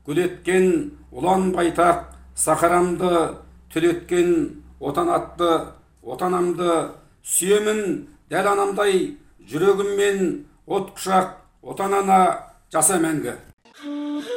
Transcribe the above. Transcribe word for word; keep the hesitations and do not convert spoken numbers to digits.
гүл еткен ұлан байтақ сахарамды, түлеткен отан атты отанамды, сүйемін дәл анамдай жүрегіммен, от құшақ отан ана жаса мәңгі.